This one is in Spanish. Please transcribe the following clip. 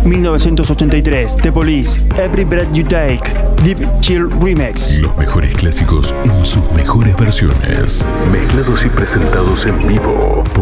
1983, The Police, Every Breath You Take, Deep Chill Remix. Los mejores clásicos en sus mejores versiones, mezclados y presentados en vivo